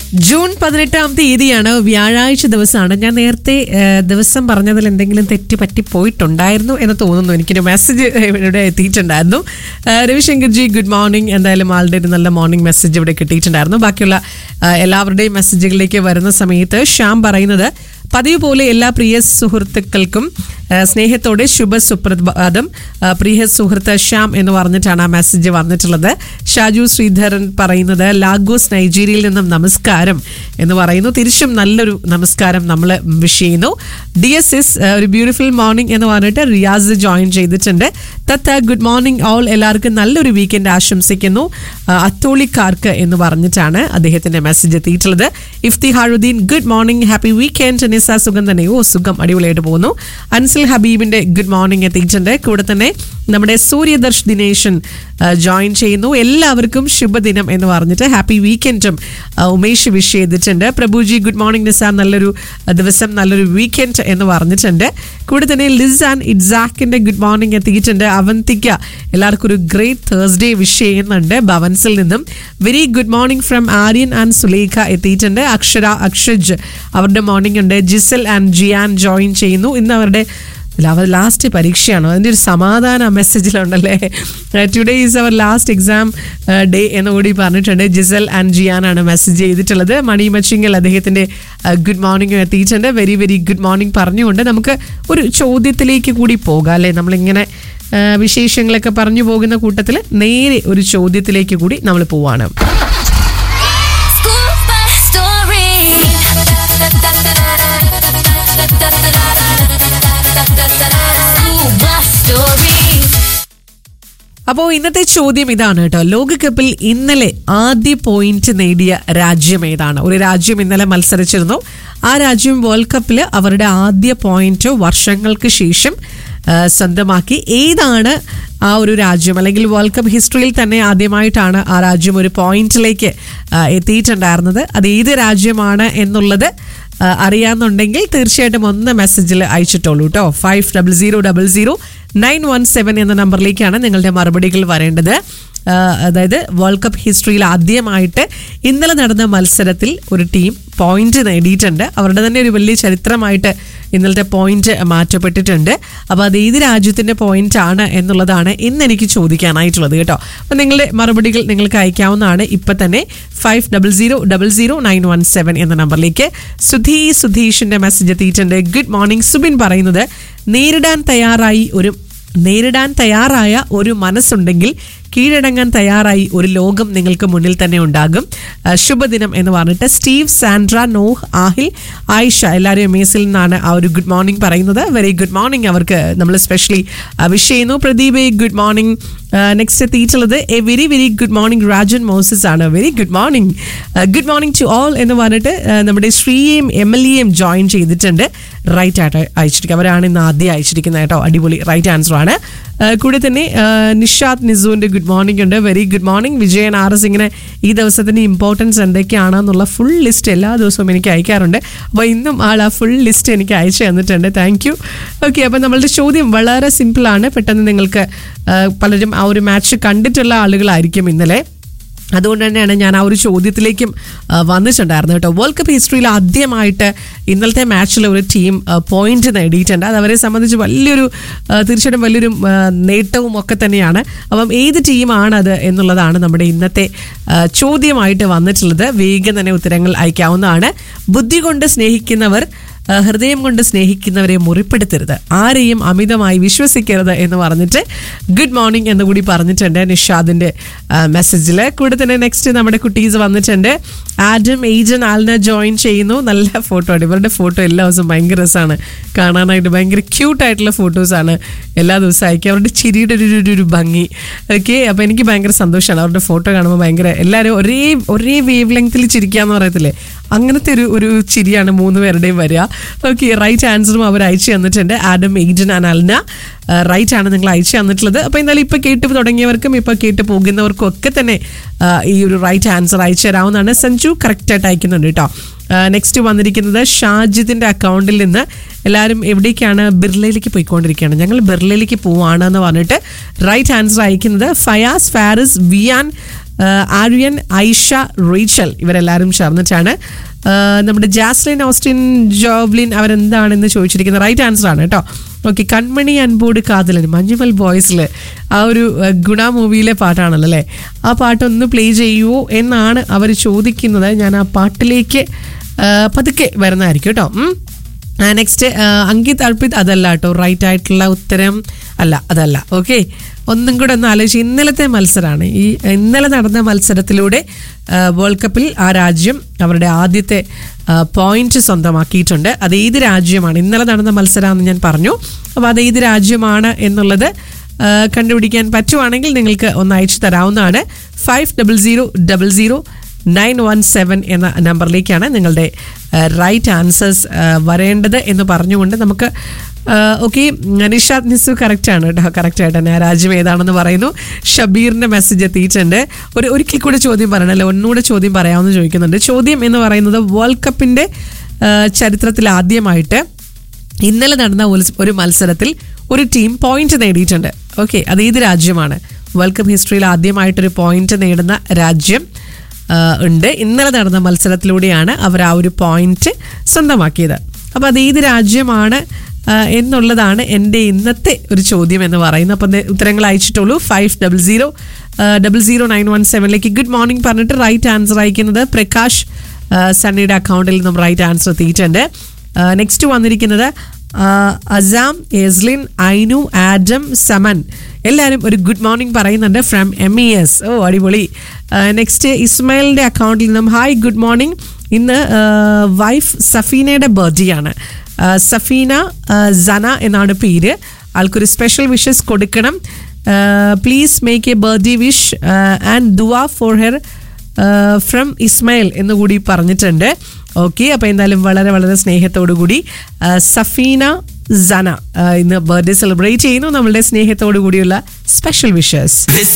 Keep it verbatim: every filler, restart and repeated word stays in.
June പതിനെട്ടാം തീയതിയാണ്, വ്യാഴാഴ്ച ദിവസമാണ്. ഞാൻ നേരത്തെ ദിവസം പറഞ്ഞതിൽ എന്തെങ്കിലും തെറ്റ് പറ്റി പോയിട്ടുണ്ടായിരുന്നു എന്ന് തോന്നുന്നു. എനിക്കൊരു മെസ്സേജ് ഇവിടെ എത്തിയിട്ടുണ്ടായിരുന്നു. Ravishankar G good morning. എന്തായാലും ആളുടെ ഒരു നല്ല മോർണിംഗ് മെസ്സേജ് ഇവിടെ കിട്ടിയിട്ടുണ്ടായിരുന്നു. ബാക്കിയുള്ള എല്ലാവരുടെയും മെസ്സേജുകളിലേക്ക് വരുന്ന സമയത്ത് ശ്യാം പറയുന്നത്, പതിവ് പോലെ എല്ലാ പ്രിയ സുഹൃത്തുക്കൾക്കും സ്നേഹത്തോടെ ശുഭ സുപ്രഭാതം. പ്രിയ സുഹൃത്ത് ശ്യാം എന്ന് പറഞ്ഞിട്ടാണ് ആ മെസ്സേജ് വന്നിട്ടുള്ളത്. ഷാജു ശ്രീധരൻ പറയുന്നത്, ലാഗോസ് നൈജീരിയയിൽ നിന്നും നമസ്കാരം എന്ന് പറയുന്നു. തിരിച്ചും നല്ലൊരു നമസ്കാരം നമ്മൾ വിഷ് ചെയ്യുന്നു. ഡി എസ് എസ് ഒരു ബ്യൂട്ടിഫുൾ മോർണിംഗ് എന്ന് പറഞ്ഞിട്ട് റിയാസ് ജോയിൻ ചെയ്തിട്ടുണ്ട്. തത്ത ഗുഡ് മോർണിംഗ് ഓൾ, എല്ലാവർക്കും നല്ലൊരു വീക്കെൻഡ് ആശംസിക്കുന്നു അത്തോളിക്കാർക്ക് എന്ന് പറഞ്ഞിട്ടാണ് അദ്ദേഹത്തിന്റെ മെസ്സേജ് എത്തിയിട്ടുള്ളത്. Iftiharuddin good morning, happy weekend. നിസ സുഖം തന്നെ, ഓ സുഖം, അടിപൊളിയായിട്ട് പോകുന്നു. അൻസിൽ ഹബീബിന്റെ ഗുഡ് മോർണിംഗ് എത്തിയിട്ടുണ്ട്. കൂടെ തന്നെ നമ്മുടെ സൂര്യദർശ് ദിനേശൻ ജോയിൻ ചെയ്യുന്നു. എല്ലാവർക്കും ശുഭദിനം എന്ന് പറഞ്ഞിട്ട് ഹാപ്പി വീക്കെൻഡും ഉമേഷ് വിഷ് ചെയ്തിട്ടുണ്ട്. പ്രഭുജി ഗുഡ് മോർണിംഗ് നിസാം, നല്ലൊരു ദിവസം നല്ലൊരു വീക്കെൻഡ് എന്ന് പറഞ്ഞിട്ടുണ്ട്. കൂടെ തന്നെ ലിസ് ആൻഡ് ഇറ്റ്സാക്കിന്റെ ഗുഡ് മോർണിംഗ് എത്തിയിട്ടുണ്ട്. അവന്തിക്ക എല്ലാവർക്കും ഒരു ഗ്രേറ്റ് തേഴ്സ്ഡേ വിഷ് ചെയ്യുന്നുണ്ട് ഭവൻസിൽ നിന്നും. Very good morning from Aryan and Sulekha എത്തിയിട്ടുണ്ട്. അക്ഷര അക്ഷജ് അവരുടെ മോർണിംഗ് ഉണ്ട്. ജിസൽ ആൻഡ് ജിയാൻ ജോയിൻ ചെയ്യുന്നു. ഇന്ന് അവരുടെ ലാസ്റ്റ് പരീക്ഷയാണോ, അതിൻ്റെ ഒരു സമാധാന മെസ്സേജിലുണ്ടല്ലേ. Today is our last exam day എന്ന് കൂടി പറഞ്ഞിട്ടുണ്ട്. ജിസൽ ആൻഡ് ജിയാനാണ് മെസ്സേജ് ചെയ്തിട്ടുള്ളത്. മണി മച്ചിങ്ങൽ അദ്ദേഹത്തിൻ്റെ ഗുഡ് മോർണിംഗ് എത്തിയിട്ടുണ്ട്. വെരി വെരി ഗുഡ് മോർണിംഗ് പറഞ്ഞുകൊണ്ട് നമുക്ക് ഒരു ചോദ്യത്തിലേക്ക് കൂടി പോകാം അല്ലേ. നമ്മളിങ്ങനെ വിശേഷങ്ങളൊക്കെ പറഞ്ഞു പോകുന്ന കൂട്ടത്തിൽ നേരെ ഒരു ചോദ്യത്തിലേക്ക് കൂടി നമ്മൾ പോവാണ്. അപ്പോൾ ഇന്നത്തെ ചോദ്യം ഇതാണ് കേട്ടോ. ലോകകപ്പിൽ ഇന്നലെ ആദ്യ പോയിന്റ് നേടിയ രാജ്യം ഏതാണ്? ഒരു രാജ്യം ഇന്നലെ മത്സരിച്ചിരുന്നു. ആ രാജ്യം വേൾഡ് കപ്പിൽ അവരുടെ ആദ്യ പോയിന്റ് വർഷങ്ങൾക്ക് ശേഷം സ്വന്തമാക്കി. ഏതാണ് ആ ഒരു രാജ്യം? അല്ലെങ്കിൽ വേൾഡ് കപ്പ് ഹിസ്റ്ററിയിൽ തന്നെ ആദ്യമായിട്ടാണ് ആ രാജ്യം ഒരു പോയിന്റിലേക്ക് എത്തിയിട്ടുണ്ടായിരുന്നത്. അത് ഏത് രാജ്യമാണ് എന്നുള്ളത് അറിയാമെന്നുണ്ടെങ്കിൽ തീർച്ചയായിട്ടും ഒന്ന് മെസ്സേജിൽ അയച്ചിട്ടുള്ളൂ കേട്ടോ. Five double zero double zero nine one seven എന്ന നമ്പറിലേക്കാണ് നിങ്ങളുടെ മറുപടികൾ വരേണ്ടത്. അതായത് വേൾഡ് കപ്പ് ഹിസ്റ്ററിയിൽ ആദ്യമായിട്ട് ഇന്നലെ നടന്ന മത്സരത്തിൽ ഒരു ടീം പോയിന്റ് നേടിയിട്ടുണ്ട്. അവരുടെ തന്നെ ഒരു വലിയ ചരിത്രമായിട്ട് ഇന്നലത്തെ പോയിന്റ് മാറ്റപ്പെട്ടിട്ടുണ്ട്. അപ്പോൾ അത് ഏത് രാജ്യത്തിൻ്റെ പോയിന്റ് ആണ് എന്നുള്ളതാണ് ഇന്ന് എനിക്ക് ചോദിക്കാനായിട്ടുള്ളത് കേട്ടോ. അപ്പോൾ നിങ്ങളുടെ മറുപടികൾ നിങ്ങൾക്ക് അയക്കാവുന്നതാണ് ഇപ്പം തന്നെ five double zero double zero nine one seven എന്ന നമ്പറിലേക്ക്. സുധീ സുധീഷിൻ്റെ മെസ്സേജ് എത്തിയിട്ടുണ്ട്. Good morning. സുബിൻ പറയുന്നത്, നേരിടാൻ തയ്യാറായി ഒരു നേരിടാൻ തയ്യാറായ ഒരു മനസ്സുണ്ടെങ്കിൽ കീഴടങ്ങാൻ തയ്യാറായി ഒരു ലോകം നിങ്ങൾക്ക് മുന്നിൽ തന്നെ ഉണ്ടാകും. ശുഭദിനം എന്ന് പറഞ്ഞിട്ട് സ്റ്റീവ്, സാൻഡ്ര, നോഹ്, ആഹിൽ, ആയിഷ എല്ലാവരും മേസിൽ നിന്നാണ് ആ ഒരു ഗുഡ് മോർണിംഗ് പറയുന്നത്. വെരി ഗുഡ് മോർണിംഗ് അവർക്ക് നമ്മൾ സ്പെഷ്യലി വിഷ് ചെയ്യുന്നു. Pradeep good morning. നെക്സ്റ്റ് എത്തിയിട്ടുള്ളത് A very very good morning Rajan Moses ആണ്. Very good morning. Good morning to all എന്ന് പറഞ്ഞിട്ട് നമ്മുടെ ശ്രീയും എം എൽ എയും ജോയിൻ ചെയ്തിട്ടുണ്ട്. റൈറ്റ് ആയിട്ട് അയച്ചിരിക്കുക. അവരാണ് ഇന്ന് ആദ്യം അയച്ചിരിക്കുന്നത് കേട്ടോ. അടിപൊളി റൈറ്റ് ആൻസർ ആണ്. കൂടെ തന്നെ നിഷാദ് നിസുവിൻ്റെ ഗുഡ് മോർണിംഗ് ഉണ്ട്. Very good morning. Vijayan R S ഇങ്ങനെ ഈ ദിവസത്തിൻ്റെ ഇമ്പോർട്ടൻസ് എന്തൊക്കെയാണെന്നുള്ള ഫുൾ ലിസ്റ്റ് എല്ലാ ദിവസവും എനിക്ക് അയക്കാറുണ്ട്. അപ്പോൾ ഇന്നും ആൾ ആ ഫുൾ ലിസ്റ്റ് എനിക്ക് അയച്ചു തന്നിട്ടുണ്ട്. Thank you. ഓക്കെ, അപ്പോൾ നമ്മളുടെ ചോദ്യം വളരെ സിമ്പിളാണ്. പെട്ടെന്ന് നിങ്ങൾക്ക് പലരും ആ ഒരു മാച്ച് കണ്ടിട്ടുള്ള ആളുകളായിരിക്കും ഇന്നലെ. അതുകൊണ്ട് തന്നെയാണ് ഞാൻ ആ ഒരു ചോദ്യത്തിലേക്കും വന്നിട്ടുണ്ടായിരുന്നു കേട്ടോ. വേൾഡ് കപ്പ് ഹിസ്റ്ററിയിൽ ആദ്യമായിട്ട് ഇന്നലത്തെ മാച്ചിൽ ഒരു ടീം പോയിന്റ് നേടിയിട്ടുണ്ട്. അത് അവരെ സംബന്ധിച്ച് വലിയൊരു തീർച്ചയായിട്ടും വലിയൊരു നേട്ടവും ഒക്കെ തന്നെയാണ്. അപ്പം ഏത് ടീമാണത് എന്നുള്ളതാണ് നമ്മുടെ ഇന്നത്തെ ചോദ്യമായിട്ട് വന്നിട്ടുള്ളത്. വേഗം തന്നെ ഉത്തരങ്ങൾ അയക്കാവുന്നതാണ്. ബുദ്ധി കൊണ്ട് സ്നേഹിക്കുന്നവർ ഹൃദയം കൊണ്ട് സ്നേഹിക്കുന്നവരെ മുറിപ്പെടുത്തരുത്, ആരെയും അമിതമായി വിശ്വസിക്കരുത് എന്ന് പറഞ്ഞിട്ട് ഗുഡ് മോർണിംഗ് എന്ന് കൂടി പറഞ്ഞിട്ടുണ്ട് നിഷാദിൻ്റെ മെസ്സേജിൽ. കൂടെ തന്നെ നെക്സ്റ്റ് നമ്മുടെ കുട്ടീസ് വന്നിട്ടുണ്ട്. ആഡം, ഏജൻ, ആൽന ജോയിൻ ചെയ്യുന്നു. നല്ല ഫോട്ടോ ആണ്. ഇവരുടെ ഫോട്ടോ എല്ലാ ദിവസവും ഭയങ്കര രസമാണ് കാണാനായിട്ട്. ഭയങ്കര ക്യൂട്ടായിട്ടുള്ള ഫോട്ടോസാണ് എല്ലാ ദിവസവും അയക്കുക. അവരുടെ ചിരിയുടെ ഒരു ഒരു ഭംഗി. ഓക്കെ, അപ്പോൾ എനിക്ക് ഭയങ്കര സന്തോഷമാണ് അവരുടെ ഫോട്ടോ കാണുമ്പോൾ. ഭയങ്കര എല്ലാവരും ഒരേ ഒരേ വേവ് ലെങ്ത്തിൽ ചിരിക്കുക എന്ന് പറയത്തില്ലേ, അങ്ങനത്തെ ഒരു ഒരു ചിരിയാണ് മൂന്ന് പേരുടെയും വരിക. ഓക്കെ, റൈറ്റ് ആൻസറും അവർ അയച്ചു തന്നിട്ടുണ്ട്. ആഡം, ഏജൻ ആൻഡ് അൽന റൈറ്റ് ആണ് നിങ്ങൾ അയച്ചു തന്നിട്ടുള്ളത്. അപ്പോൾ എന്തായാലും ഇപ്പോൾ കേട്ട് തുടങ്ങിയവർക്കും ഇപ്പോൾ കേട്ട് പോകുന്നവർക്കും ഒക്കെ തന്നെ ഈ ഒരു റൈറ്റ് ആൻസർ അയച്ചു തരാവുന്നതാണ്. സഞ്ജു കറക്റ്റായിട്ട് അയക്കുന്നുണ്ട് കേട്ടോ. നെക്സ്റ്റ് വന്നിരിക്കുന്നത് ഷാജിദിൻ്റെ അക്കൗണ്ടിൽ നിന്ന്. എല്ലാവരും എവിടേക്കാണ്? ബിർലയിലേക്ക് പോയിക്കൊണ്ടിരിക്കുകയാണ്. ഞങ്ങൾ ബിർലയിലേക്ക് പോവാണ് എന്ന് പറഞ്ഞിട്ട് റൈറ്റ് ആൻസർ അയക്കുന്നത് ഫയാസ്, ഫാരിസ്, വിയാൻ, ആര്യൻ, ഐഷ, റീച്ചൽ ഇവരെല്ലാവരും ചേർന്നിട്ടാണ്. നമ്മുടെ ജാസ്ലിൻ ഓസ്റ്റിൻ ജോബ്ലിൻ അവരെന്താണെന്ന് ചോദിച്ചിരിക്കുന്നത് റൈറ്റ് ആൻസർ ആണ് കേട്ടോ. ഓക്കെ, കൺമണി അൻപോട് കാതലൻ മഞ്ഞുമൽ ബോയ്സിൽ ആ ഒരു ഗുണ മൂവിയിലെ പാട്ടാണല്ലോ അല്ലേ. ആ പാട്ടൊന്ന് പ്ലേ ചെയ്യുമോ എന്നാണ് അവർ ചോദിക്കുന്നത്. ഞാൻ ആ പാട്ടിലേക്ക് പതുക്കെ വരുന്നതായിരിക്കും കേട്ടോ. നെക്സ്റ്റ് അങ്കിത് അർപ്പിത്, അതല്ല കേട്ടോ റൈറ്റ് ആയിട്ടുള്ള ഉത്തരം അല്ല, അതല്ല. ഓക്കെ, ഒന്നും കൂടെ ഒന്ന് ആലോചിച്ച്. ഇന്നലത്തെ മത്സരമാണ് ഈ ഇന്നലെ നടന്ന മത്സരത്തിലൂടെ വേൾഡ് കപ്പിൽ ആ രാജ്യം അവരുടെ ആദ്യത്തെ പോയിന്റ് സ്വന്തമാക്കിയിട്ടുണ്ട്. അത് ഏത് രാജ്യമാണ്? ഇന്നലെ നടന്ന മത്സരമാണെന്ന് ഞാൻ പറഞ്ഞു. അപ്പോൾ അത് ഏത് രാജ്യമാണ് എന്നുള്ളത് കണ്ടുപിടിക്കാൻ പറ്റുവാണെങ്കിൽ നിങ്ങൾക്ക് ഒന്ന് അയച്ചു തരാവുന്നതാണ്. Five double zero double zero nine one seven എന്ന നമ്പറിലേക്കാണ് നിങ്ങളുടെ റൈറ്റ് ആൻസേഴ്സ് വരേണ്ടത് എന്ന് പറഞ്ഞുകൊണ്ട് നമുക്ക് ഓക്കെ. നിഷാദ് നിസു കറക്റ്റാണ് കേട്ടോ, കറക്റ്റായിട്ട് തന്നെ ആ രാജ്യം ഏതാണെന്ന് പറയുന്നു. ഷബീറിൻ്റെ മെസ്സേജ് എത്തിയിട്ടുണ്ട്. ഒരു ഒരിക്കൽ കൂടെ ചോദ്യം പറയണല്ലോ, ഒന്നുകൂടെ ചോദ്യം പറയാമെന്ന് ചോദിക്കുന്നുണ്ട്. ചോദ്യം എന്ന് പറയുന്നത് വേൾഡ് കപ്പിൻ്റെ ചരിത്രത്തിൽ ആദ്യമായിട്ട് ഇന്നലെ നടന്ന ഒരു മത്സരത്തിൽ ഒരു ടീം പോയിന്റ് നേടിയിട്ടുണ്ട്. ഓക്കെ, അത് ഏത് രാജ്യമാണ്? വേൾഡ് കപ്പ് ഹിസ്റ്ററിയിൽ ആദ്യമായിട്ടൊരു പോയിന്റ് നേടുന്ന രാജ്യം ഉണ്ട്. ഇന്നലെ നടന്ന മത്സരത്തിലൂടെയാണ് അവർ ആ ഒരു പോയിന്റ് സ്വന്തമാക്കിയത്. അപ്പോൾ അത് ഏത് രാജ്യമാണ് എന്നുള്ളതാണ് എൻ്റെ ഇന്നത്തെ ഒരു ചോദ്യം എന്ന് പറയുന്നത്. അപ്പം ഉത്തരങ്ങൾ അയച്ചിട്ടുള്ളൂ five double zero double zero nine one സെവനിലേക്ക്. Good morning പറഞ്ഞിട്ട് റൈറ്റ് ആൻസർ അയക്കുന്നത് പ്രകാശ് സണ്ണിയുടെ അക്കൗണ്ടിൽ നിന്നും റൈറ്റ് ആൻസർ എത്തിയിട്ടുണ്ട്. നെക്സ്റ്റ് വന്നിരിക്കുന്നത് അസാം, എസ്ലിൻ, ഐനു, ആഡം, സമൻ എല്ലാവരും ഒരു ഗുഡ് മോർണിംഗ് പറയുന്നുണ്ട് ഫ്രം എം ഇ എസ്. ഓ അടിപൊളി. നെക്സ്റ്റ് ഇസ്മായിലിൻ്റെ അക്കൗണ്ടിൽ നിന്നും ഹായ് ഗുഡ് മോർണിംഗ്. ഇന്ന് വൈഫ് സഫീനയുടെ ബർത്ത്ഡേ ആണ്. സഫീന സന എന്നാണ് പേര്. ആൾക്കൊരു സ്പെഷ്യൽ വിഷസ് കൊടുക്കണം. Please make A birthday wish and Dua for her from Ismail എന്നുകൂടി പറഞ്ഞിട്ടുണ്ട്. ഓക്കെ, അപ്പോൾ എന്തായാലും വളരെ വളരെ സ്നേഹത്തോടു കൂടി സഫീന സന ഇന്ന് ബർത്ത്ഡേ സെലിബ്രേറ്റ് ചെയ്യുന്നു. നമ്മളുടെ സ്നേഹത്തോടു കൂടിയുള്ള സ്പെഷ്യൽ വിഷസ്.